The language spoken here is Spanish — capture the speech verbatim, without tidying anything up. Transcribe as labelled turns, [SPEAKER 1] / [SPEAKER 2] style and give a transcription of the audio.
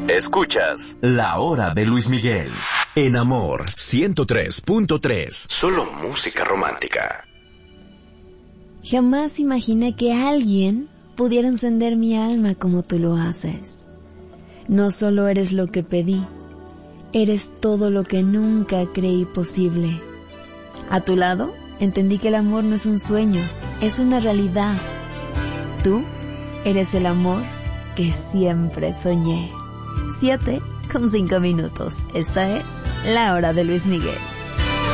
[SPEAKER 1] Escuchas La Hora de Luis Miguel en Amor ciento tres punto tres. Solo música romántica.
[SPEAKER 2] Jamás imaginé que alguien pudiera encender mi alma como tú lo haces. No solo eres lo que pedí, eres todo lo que nunca creí posible. A tu lado, entendí que el amor no es un sueño, es una realidad. Tú eres el amor que siempre soñé. Siete con cinco minutos. Esta es La Hora de Luis Miguel.